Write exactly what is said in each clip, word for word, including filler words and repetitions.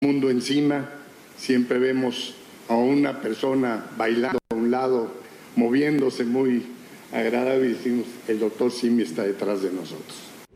mundo encima, siempre vemos a una persona bailando a un lado, moviéndose muy agradable y decimos, el doctor Simi está detrás de nosotros.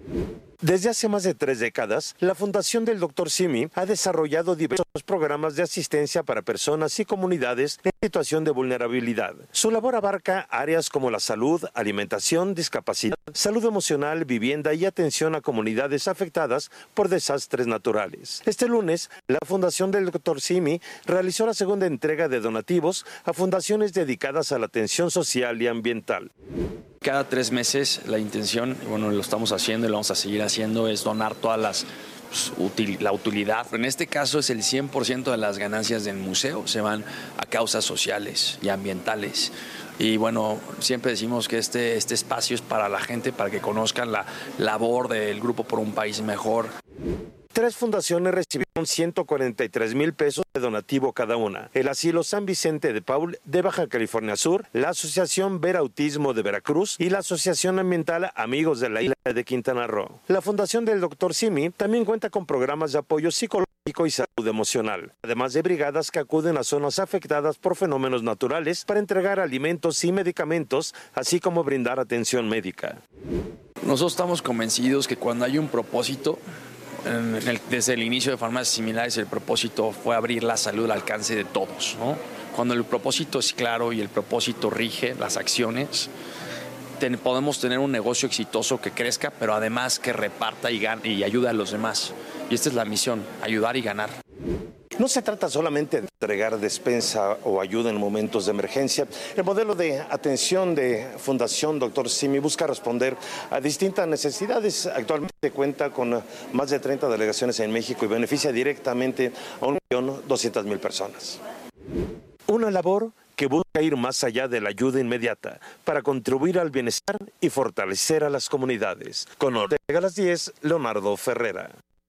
Desde hace más de tres décadas, la Fundación del doctor Simi ha desarrollado diversos programas de asistencia para personas y comunidades en situación de vulnerabilidad. Su labor abarca áreas como la salud, alimentación, discapacidad, salud emocional, vivienda y atención a comunidades afectadas por desastres naturales. Este lunes, la Fundación del doctor Simi realizó la segunda entrega de donativos a fundaciones dedicadas a la atención social y ambiental. Cada tres meses la intención, bueno, lo estamos haciendo y lo vamos a seguir haciendo, es donar todas las, pues, util, la utilidad. En este caso es el cien por ciento de las ganancias del museo, se van a causas sociales y ambientales. Y bueno, siempre decimos que este, este espacio es para la gente, para que conozcan la labor del Grupo por un País Mejor. Tres fundaciones recibieron ciento cuarenta y tres mil pesos de donativo cada una. El Asilo San Vicente de Paul de Baja California Sur, la Asociación Ver Autismo de Veracruz y la Asociación Ambiental Amigos de la Isla de Quintana Roo. La Fundación del doctor Simi también cuenta con programas de apoyo psicológico y salud emocional, además de brigadas que acuden a zonas afectadas por fenómenos naturales para entregar alimentos y medicamentos, así como brindar atención médica. Nosotros estamos convencidos que cuando hay un propósito, En el, desde el inicio de Farmacias Similares, el propósito fue abrir la salud al alcance de todos, ¿no? Cuando el propósito es claro y el propósito rige las acciones, ten, podemos tener un negocio exitoso que crezca, pero además que reparta y, gane, y ayude a los demás. Y esta es la misión, ayudar y ganar. No se trata solamente de entregar despensa o ayuda en momentos de emergencia. El modelo de atención de Fundación doctor Simi busca responder a distintas necesidades. Actualmente cuenta con más de treinta delegaciones en México y beneficia directamente a un millón doscientas mil personas. Una labor que busca ir más allá de la ayuda inmediata para contribuir al bienestar y fortalecer a las comunidades. Con Ortega a las diez, Leonardo Ferrera.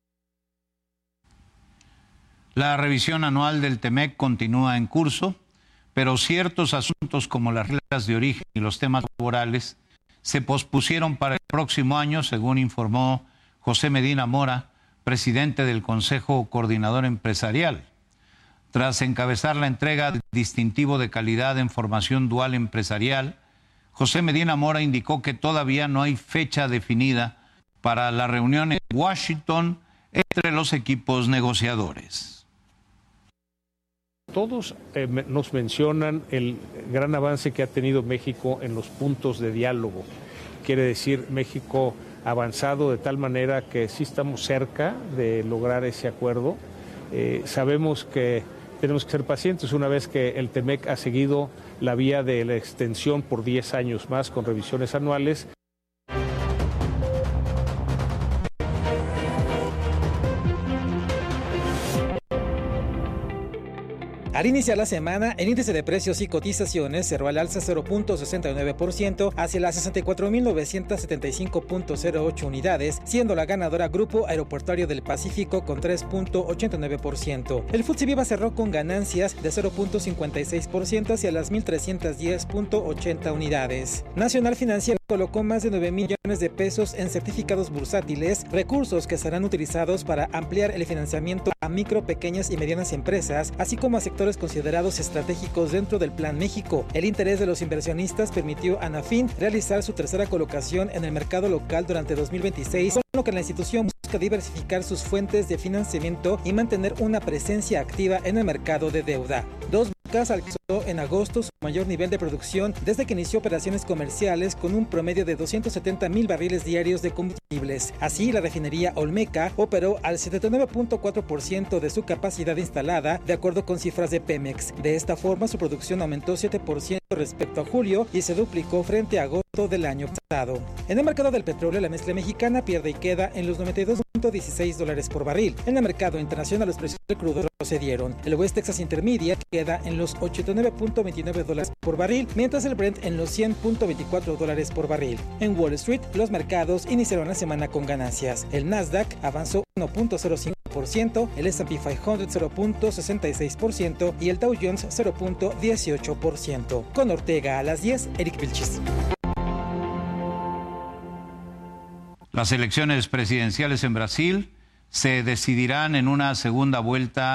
La revisión anual del TEMEC continúa en curso, pero ciertos asuntos como las reglas de origen y los temas laborales se pospusieron para el próximo año, según informó José Medina Mora, presidente del Consejo Coordinador Empresarial. Tras encabezar la entrega del distintivo de calidad en formación dual empresarial, José Medina Mora indicó que todavía no hay fecha definida para la reunión en Washington entre los equipos negociadores. Todos eh, nos mencionan el gran avance que ha tenido México en los puntos de diálogo. Quiere decir, México ha avanzado de tal manera que sí estamos cerca de lograr ese acuerdo. Eh, sabemos que tenemos que ser pacientes una vez que el TEMEC ha seguido la vía de la extensión por diez años más con revisiones anuales. Al iniciar la semana, el índice de precios y cotizaciones cerró al alza cero punto sesenta y nueve por ciento hacia las sesenta y cuatro mil novecientos setenta y cinco punto cero ocho unidades, siendo la ganadora Grupo Aeroportuario del Pacífico con tres punto ochenta y nueve por ciento. El F T S E Viva cerró con ganancias de cero punto cincuenta y seis por ciento hacia las mil trescientos diez punto ochenta unidades. Nacional Financiera colocó más de nueve millones de pesos en certificados bursátiles, recursos que serán utilizados para ampliar el financiamiento a micro, pequeñas y medianas empresas, así como a sectores considerados estratégicos dentro del Plan México. El interés de los inversionistas permitió a Nafin realizar su tercera colocación en el mercado local durante dos mil veintiséis, con lo que la institución busca diversificar sus fuentes de financiamiento y mantener una presencia activa en el mercado de deuda. Dos Bancas alcanzó en agosto su mayor nivel de producción desde que inició operaciones comerciales con un promedio de doscientos setenta mil barriles diarios de combustibles. Así, la refinería Olmeca operó al setenta y nueve punto cuatro por ciento de su capacidad instalada, de acuerdo con cifras de Pemex. De esta forma, su producción aumentó siete por ciento respecto a julio y se duplicó frente a agosto del año pasado. En el mercado del petróleo, la mezcla mexicana pierde y queda en los noventa y dos punto dieciséis dólares por barril. En el mercado internacional, los precios del crudo procedieron. El West Texas Intermediate queda en los ochenta y nueve punto veintinueve dólares por barril, mientras el Brent en los cien punto veinticuatro dólares por barril. En Wall Street, los mercados iniciaron la semana con ganancias. El Nasdaq avanzó uno punto cero cinco por ciento, el ese and pe quinientos cero punto sesenta y seis por ciento y el Dow Jones cero punto dieciocho por ciento. Con Ortega a las diez, Eric Vilchis. Las elecciones presidenciales en Brasil se decidirán en una segunda vuelta